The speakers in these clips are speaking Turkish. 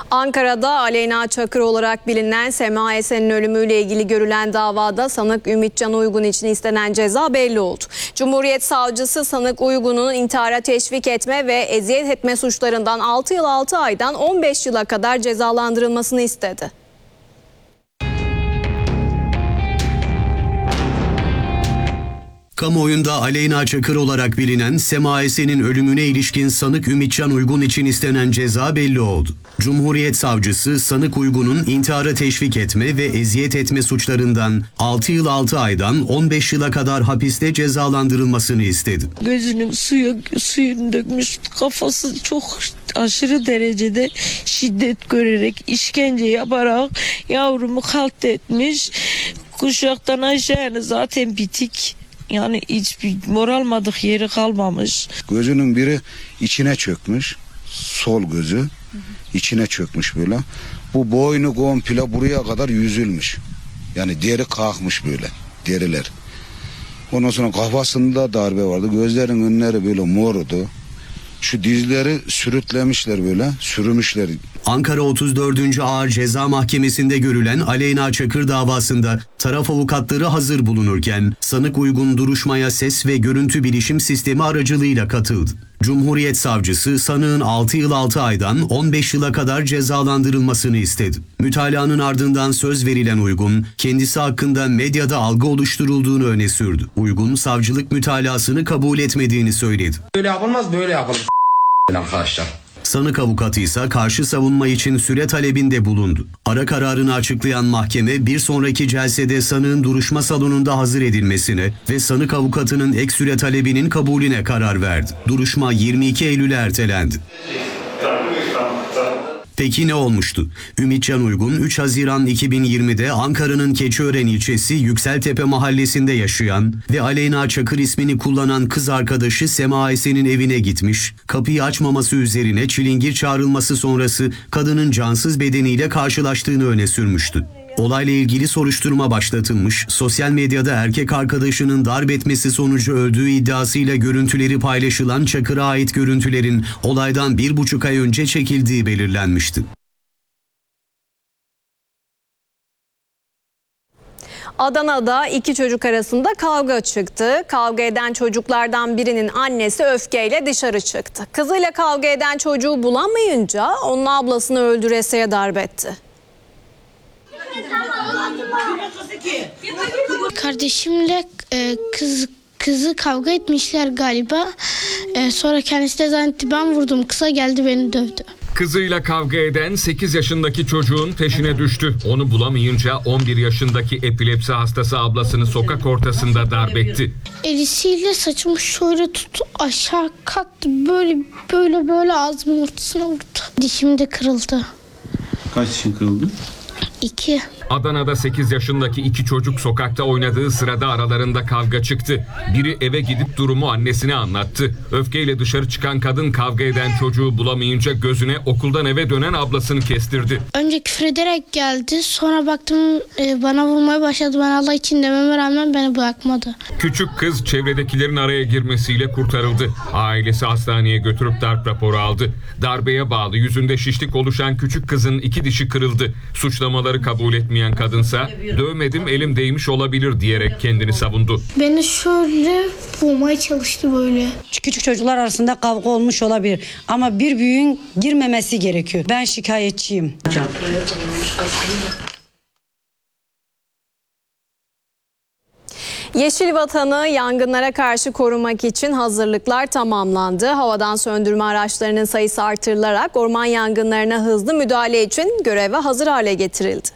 Ankara'da Aleyna Çakır olarak bilinen Sema Esen'in ölümüyle ilgili görülen davada sanık Ümitcan Uygun için istenen ceza belli oldu. Cumhuriyet Savcısı sanık Uygun'un intihara teşvik etme ve eziyet etme suçlarından 6 yıl 6 aydan 15 yıla kadar cezalandırılmasını istedi. Kamuoyunda Aleyna Çakır olarak bilinen Sema Esen'in ölümüne ilişkin sanık Ümitcan Uygun için istenen ceza belli oldu. Cumhuriyet Savcısı sanık Uygun'un intihara teşvik etme ve eziyet etme suçlarından 6 yıl 6 aydan 15 yıla kadar hapiste cezalandırılmasını istedi. Gözünün suyunu dökmüş, kafası çok aşırı derecede şiddet görerek, işkence yaparak yavrumu katletmiş. Kuşaktan aşağıya zaten bitik. Yani hiçbir moralmadık yeri kalmamış. Gözünün biri içine çökmüş. Sol gözü içine çökmüş böyle. Bu boynu komple buraya kadar yüzülmüş. Yani deri kalkmış böyle. Deriler. Ondan sonra kafasında darbe vardı. Gözlerin önleri böyle mordu. Şu dizleri sürütlemişler böyle. Sürümüşler. Ankara 34. Ağır Ceza Mahkemesi'nde görülen Aleyna Çakır davasında taraf avukatları hazır bulunurken sanık Uygun duruşmaya ses ve görüntü bilişim sistemi aracılığıyla katıldı. Cumhuriyet Savcısı sanığın 6 yıl 6 aydan 15 yıla kadar cezalandırılmasını istedi. Mütalaanın ardından söz verilen Uygun, kendisi hakkında medyada algı oluşturulduğunu öne sürdü. Uygun, savcılık mütalasını kabul etmediğini söyledi. Böyle yapılmaz, böyle yapılır arkadaşlar. Sanık avukatı ise karşı savunma için süre talebinde bulundu. Ara kararını açıklayan mahkeme bir sonraki celsede sanığın duruşma salonunda hazır edilmesine ve sanık avukatının ek süre talebinin kabulüne karar verdi. Duruşma 22 Eylül'e ertelendi. Peki ne olmuştu? Ümitcan Uygun 3 Haziran 2020'de Ankara'nın Keçiören ilçesi Yükseltepe mahallesinde yaşayan ve Aleyna Çakır ismini kullanan kız arkadaşı Sema Esen'in evine gitmiş, kapıyı açmaması üzerine çilingir çağrılması sonrası kadının cansız bedeniyle karşılaştığını öne sürmüştü. Olayla ilgili soruşturma başlatılmış, sosyal medyada erkek arkadaşının darp etmesi sonucu öldüğü iddiasıyla görüntüleri paylaşılan Çakır'a ait görüntülerin olaydan 1,5 ay önce çekildiği belirlenmişti. Adana'da iki çocuk arasında kavga çıktı. Kavga eden çocuklardan birinin annesi öfkeyle dışarı çıktı. Kızıyla kavga eden çocuğu bulamayınca onun ablasını öldüreseye darp etti. Kardeşimle kızı kavga etmişler galiba. Sonra kendisi de zannetti ben vurdum. Kıza geldi beni dövdü. Kızıyla kavga eden 8 yaşındaki çocuğun peşine düştü. Onu bulamayınca 11 yaşındaki epilepsi hastası ablasını sokak ortasında darp etti. Elisiyle saçımı şöyle tuttu, aşağı kalktı. Böyle ağzımın ortasına vurdu. Dişim de kırıldı. Kaç dişin kırıldı? 2. Adana'da 8 yaşındaki iki çocuk sokakta oynadığı sırada aralarında kavga çıktı. Biri eve gidip durumu annesine anlattı. Öfkeyle dışarı çıkan kadın kavga eden çocuğu bulamayınca gözüne okuldan eve dönen ablasını kestirdi. Önce küfür ederek geldi. Sonra baktım bana vurmaya başladı. Ben Allah için dememe rağmen beni bırakmadı. Küçük kız çevredekilerin araya girmesiyle kurtarıldı. Ailesi hastaneye götürüp darp raporu aldı. Darbeye bağlı yüzünde şişlik oluşan küçük kızın 2 dişi kırıldı. Suçlamaları kabul etmeyen kadınsa dövmedim elim değmiş olabilir diyerek kendini savundu. Beni şöyle vurmaya çalıştı böyle. Küçük çocuklar arasında kavga olmuş olabilir ama bir büyüğün girmemesi gerekiyor. Ben şikayetçiyim. Yeşil Vatan'ı yangınlara karşı korumak için hazırlıklar tamamlandı. Havadan söndürme araçlarının sayısı artırılarak orman yangınlarına hızlı müdahale için göreve hazır hale getirildi.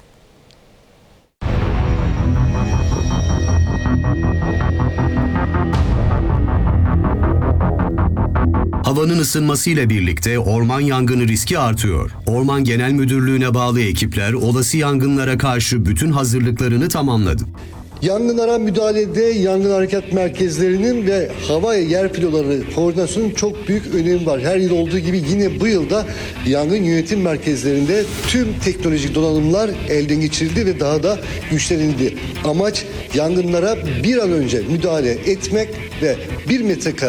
Havanın ısınmasıyla birlikte orman yangını riski artıyor. Orman Genel Müdürlüğü'ne bağlı ekipler olası yangınlara karşı bütün hazırlıklarını tamamladı. Yangınlara müdahalede yangın hareket merkezlerinin ve hava yer filoları koordinasyonunun çok büyük önemi var. Her yıl olduğu gibi yine bu yılda yangın yönetim merkezlerinde tüm teknolojik donanımlar elden geçirildi ve daha da güçlenildi. Amaç yangınlara bir an önce müdahale etmek ve 1 metrekare